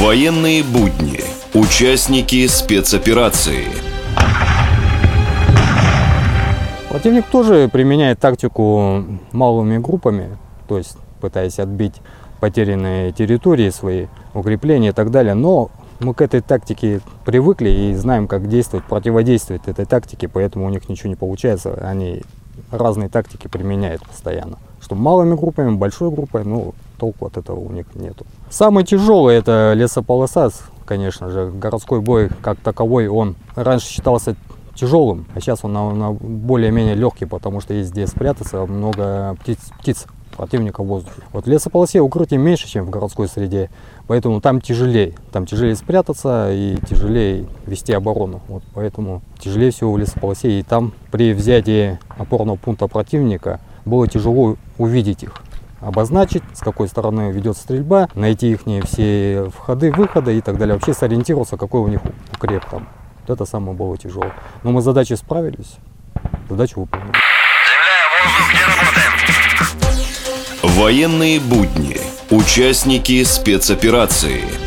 Военные будни. Участники спецоперации. Противник тоже применяет тактику малыми группами, то есть пытаясь отбить потерянные территории свои, укрепления и так далее. Но мы к этой тактике привыкли и знаем, как действовать, противодействовать этой тактике, поэтому у них ничего не получается. Они разные тактики применяют постоянно. Что малыми группами, большой группой, толку от этого у них нету. Самый тяжелый — это лесополоса, конечно же. Городской бой как таковой, он раньше считался тяжелым, а сейчас он более-менее легкий, потому что есть где спрятаться, много птиц противника в воздухе. Вот в лесополосе укрытий меньше, чем в городской среде, поэтому там тяжелее спрятаться и тяжелее вести оборону. Вот поэтому тяжелее всего в лесополосе, и там при взятии опорного пункта противника было тяжело увидеть их, обозначить, с какой стороны ведет стрельба, найти их все входы, выходы и так далее, вообще сориентироваться, какой у них укреп там. Вот это самое было тяжело. Но мы с задачей справились, задачу выполнили. Земля, воздух, где работаем? Военные будни. Участники спецоперации.